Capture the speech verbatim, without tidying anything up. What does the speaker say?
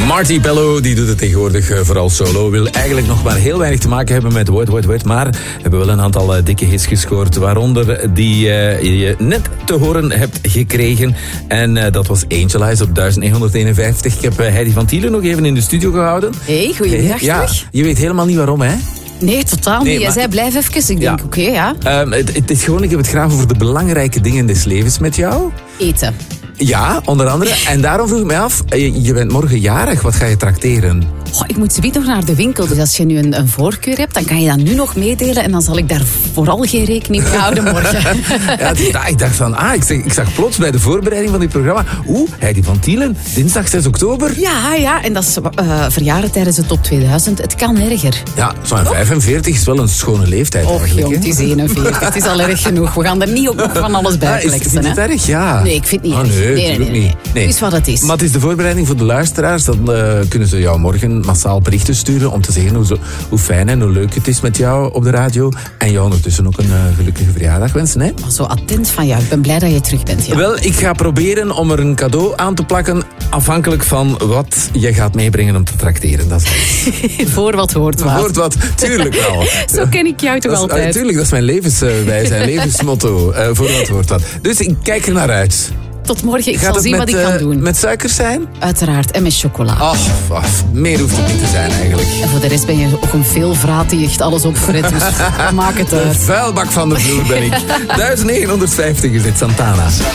Marty Bello, die doet het tegenwoordig uh, vooral solo. Wil eigenlijk nog maar heel weinig te maken hebben met What, What, What. Maar hebben wel een aantal uh, dikke hits gescoord. Waaronder die uh, je net te horen hebt gekregen. En uh, dat was Angel Eyes op duizend negenhonderdeenenvijftig. Ik heb uh, Heidi van Thielen nog even in de studio gehouden. Hey, goedemiddag. Hey, ja, je weet helemaal niet waarom, hè? Nee, totaal niet. Nee, Jij zei blijf even. Ik denk, ja. oké, okay, ja. Um, het, het is gewoon, ik heb het graag over de belangrijke dingen des levens met jou. Eten. Ja, onder andere. En daarom vroeg ik mij af, je, je bent morgen jarig, wat ga je trakteren? Oh, ik moet zometeen nog naar de winkel, dus als je nu een, een voorkeur hebt, dan kan je dat nu nog meedelen en dan zal ik daar vooral geen rekening mee houden morgen. Ja, ik dacht van, ah, ik zag, ik zag plots bij de voorbereiding van dit programma, oeh, Heidi van Thielen, dinsdag zes oktober. Ja, ja, en dat is uh, verjaren tijdens de top tweeduizend. Het kan erger. Ja, zo'n vijfenveertig is wel een schone leeftijd. Och eigenlijk, jong, het is eenenveertig. Het is al erg genoeg. We gaan er niet ook nog van alles bij ah, flexen. Is het erg? Ja. Nee, ik vind het niet oh, erg. Nee, nee, nee, nee, nee. niet. Nee. Het is wat het is. Maar het is de voorbereiding voor de luisteraars. Dan uh, kunnen ze jou morgen massaal berichten sturen om te zeggen hoe, zo, hoe fijn en hoe leuk het is met jou op de radio. En jou ondertussen ook een uh, gelukkige verjaardag wensen. Hè? Oh, zo attent van jou. Ik ben blij dat je terug bent. Ja. Wel, ik ga proberen om er een cadeau aan te plakken, afhankelijk van wat je gaat meebrengen om te trakteren. Dat is Voor wat hoort wat. Voor wat, tuurlijk wel. Zo ken ik jou toch dat is, altijd. Uh, tuurlijk, dat is mijn levenswijze, uh, levensmotto. Uh, voor wat hoort wat. Dus ik kijk er naar uit. Tot morgen, ik Gaat zal zien met, wat ik kan uh, doen. Met suikers zijn? Uiteraard, en met chocola. Ach, oh, meer hoeft het niet te zijn eigenlijk. En voor de rest ben je ook een veelvraat die echt alles opfret, dus maak het uit. De vuilbak van de vloer ben ik. duizend negenhonderdvijftig is dit, Santana.